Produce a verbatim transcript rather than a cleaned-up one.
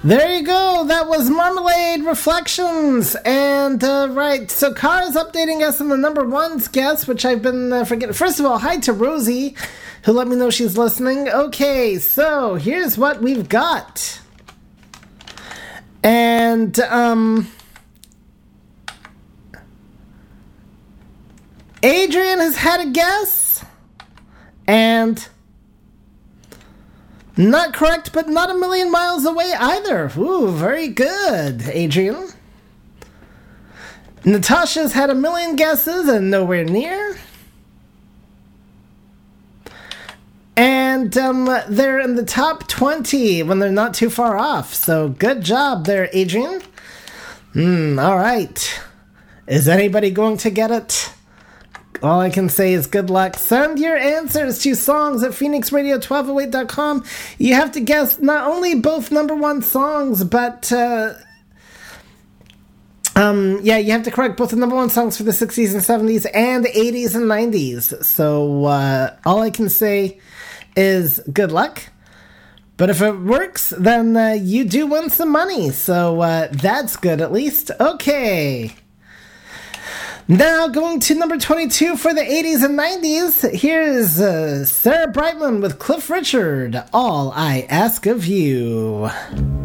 There you go. That was Marmalade Reflections. And, uh, right, so Kara's updating us on the number one's guess, which I've been uh, forgetting. First of all, hi to Rosie, who let me know she's listening. Okay, so here's what we've got. And, um... Adrian has had a guess. And... Not correct, but not a million miles away either. Ooh, very good, Adrian. Natasha's had a million guesses and nowhere near. And um, they're in the top twenty when they're not too far off. So good job there, Adrian. Hmm, all right. Is anybody going to get it? All I can say is good luck. Send your answers to songs at phoenix radio twelve oh eight dot com. You have to guess not only both number one songs, but, uh, um, yeah, you have to correct both the number one songs for the sixties and seventies and the eighties and nineties. So, uh, all I can say is good luck. But if it works, then uh, you do win some money. So, uh, that's good at least. Okay. Now going to number twenty-two for the eighties and nineties, here's uh, Sarah Brightman with Cliff Richard, All I Ask of You.